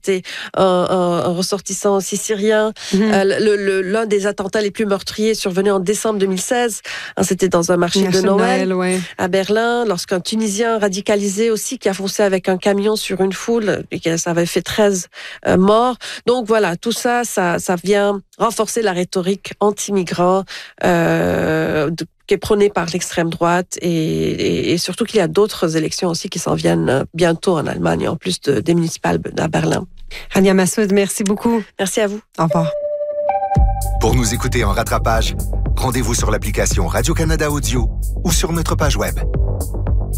arrêté un ressortissant aussi syrien. L'un des attentats les plus meurtriers survenait en décembre 2016. C'était dans un marché de Noël à Berlin, lorsqu'un Tunisien radicalisé aussi qui a foncé avec un camion sur une foule, et ça avait fait 13 morts. Donc voilà, tout ça vient renforcer la rhétorique anti-migrants qui est prônée par l'extrême droite et surtout qu'il y a d'autres élections aussi qui s'en viennent bientôt en Allemagne, en plus des municipales à Berlin. Rania Massoud, merci beaucoup. Merci à vous. Au revoir. Pour nous écouter en rattrapage, rendez-vous sur l'application Radio-Canada Audio ou sur notre page web.